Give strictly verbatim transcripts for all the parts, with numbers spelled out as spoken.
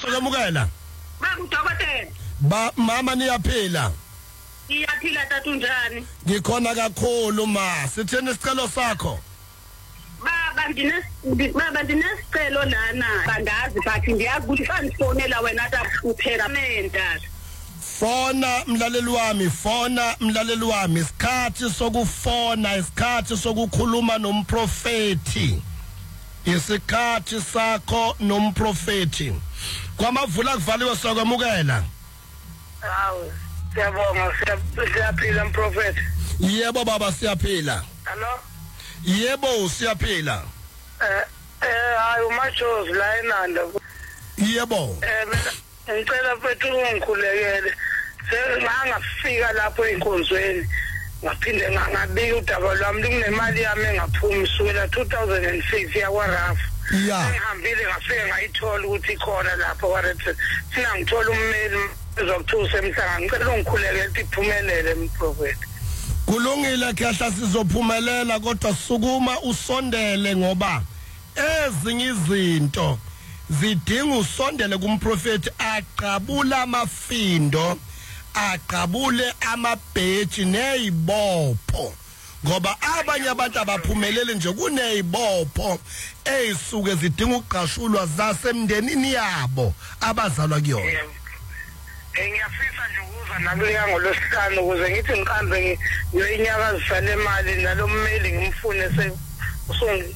sokwamukela. Bakudokotela. Ba mama niyaphila? Iyaphila tatu njani? Ngikhona kakhulu ma. Sitheni isicelo sakho? Baba ndine baba ndinesicelo lana. Bandazi but ndiyazi ukuthi fangifonela wena takuphela menta. Fona mlaleli wami, fona mlaleli wami, isikhathi sokufona, isikhathi sokukhuluma nomprofeti. Isikhathi sakho nomprofeti. Kwamavula kuvaliwe sokwamukela. Hawu, siyabonga siyaphila mprofeti. Yebo baba siyaphila. Hello? Yebo siyaphila. Eh eh hayi umachozi la eNanda. Yebo. Eh ngicela mfethu ungikhulekele. Sengangafika lapho enkonzweni. Ngaphinde ngabika udaba lwami kunemali yami engaphumi sukela two thousand six yakwa Rafu. Yeah. Ngihambile ngafike ngayithola ukuthi ikhona lapho kwarethi sina ngithola ummeli ezokuthusa emhlanga ngicela ungikhulekele ukuthi iphumelele mprofeti. Kulungile khehla sizophumelela kodwa sukuma usondele ngoba ezinye izinto zidinga usondele kumprofeti aqabula amafindo aqabule amabheji nezibopho ngoba abanye abantu abaphumelele nje kunezibopho ezisuke zidinga uqashulwa zasemndenini yabo abazalwa kuyona. Ngiyafisa nje ukuza nakuya ngolosihlanu ukuze ngithi ngiqambe ngiyoyinyakazisa le mali nalommeli ngimfune se usongi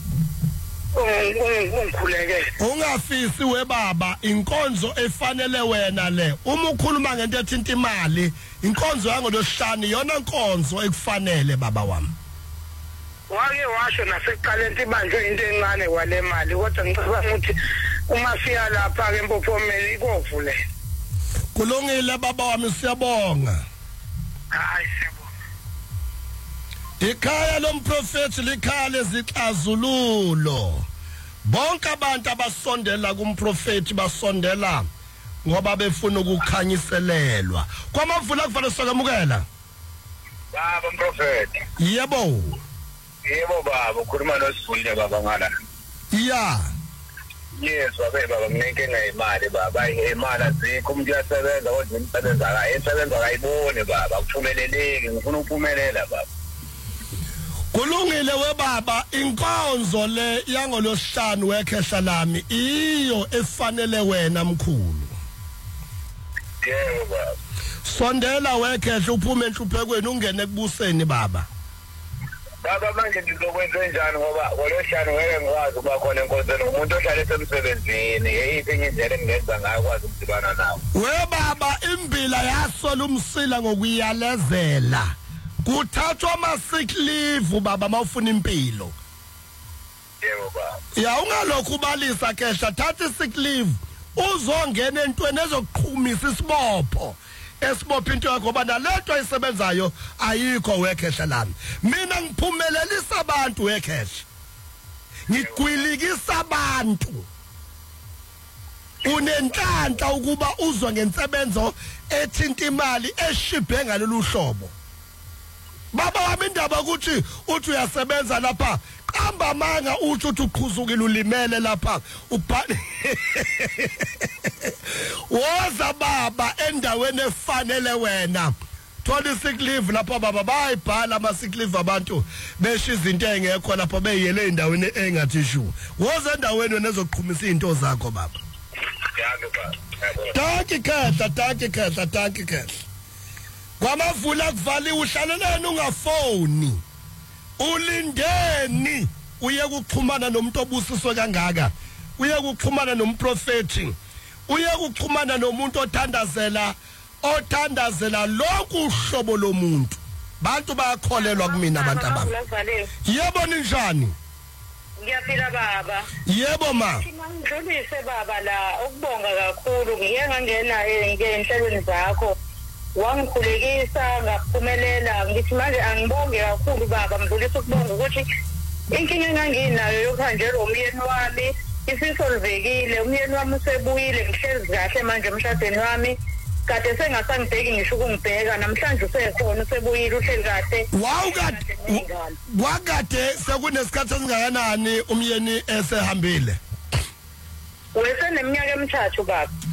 ungikhulekele. Ungafisi we baba inkonzo efanele wena le uma ukhuluma ngento ethinta imali inkonzo yangolosihlanu yona inkonzo ekufanele baba wami. Wake washo nasekuqaleni ibanjwe into encane kwale mali kodwa ngicabanga ukuthi uma siya lapha ke empophomeni ikovule. Kulungile baba wami siyabonga. Hayi siyabonga. Ikhaya lomprofeti likhaya lezixazululo. Bonke abantu abasondela kumprofeti basondela ngoba befuna ukukhanyiselelwa. Kwamavula kufanele sokwamukela. Baba mprofeti. Yebo. Yebo baba ukhuluma noSivule baba ngala. Yeah. Yes baba baba nginenkinga imali baba imali azikho umuntu uyasebenza kodwa umsebenza akayisebenza akayibone baba ukuphumeleleki ngifuna ukuphumelela baba. Kulungile we baba inkonzo le yangolosihlanu wekhehla lami iyo efanele wena mkhulu. Yebo baba. Sondela wekhehla uphume enhluphekweni ungene kubuseni baba. Baba manje ngizokwenza kanjani ngoba ngolosihlanu ngeke ngikwazi ukuba khona enkonzweni umuntu ohlala esemsebenzini yeyiphi enye indlela engenza ngayo ukwazi ukudibana nawe. We baba imbila yasola umsila ngokuyalezela. Kuthathwa ama sick leave baba mawufuna impilo. Yebo baba. Ya ungalokhu ubalisa khehla thatha sick leave uzongena entweni ezokuqhumisa isibopho. Esibopha into yakho ngoba nalento ayisebenzayo ayikho wekhehla lami. Mina ngiphumelelisa abantu wekhehla. Ngigwilikisa abantu. Unenhlanhla ukuba uzwe ngensebenzo ethinta imali eshibhe ngalolu hlobo. Baba wami indaba ukuthi uthi uyasebenza lapha qamba manga uthi uthi uqhuzukile ulimele lapha ubhali woza baba endaweni efanele wena thola sick leave lapha baba bayibhala ama sick leave abantu besho izinto engekho lapha beyele endaweni engathi shu woza endaweni wena ezoqhumisa izinto zakho baba. Yabo baba. Danki khehla danki khehla danki khehla. Kwamavula kuvaliwe uhlalelene ungafoni. Ulindeni uye ukuxhumana nomuntu obusiswe kangaka. Uye ukuxhumana nomprofeti. Uye ukuxhumana nomuntu othandazela othandazela lokhu uhlobo lomuntu. Bantu bayakholelwa kumina abantu abami. Yebo ninjani? Ngiyaphila baba. Yebo ma. Ngidlulise baba la ukubonga kakhulu ngiye ngangena enhlelweni zakho. Wangikhulekisa ngaphumelela ngithi manje angibonge kakhulu baba ngidlulisa ukubonga ukuthi inkinga enganginayo yokhanjelwa umyeni wami isisolvekile umyeni wami usebuyile ngihlezi kahle manje emshadweni wami kade sengasangibheki ngisho ukungibheka namhlanje usekhona usebuyile uhleli kahle. Wow kade wakade sekunesikhathi esingakanani umyeni esehambile? Weseneminyaka emithathu baba.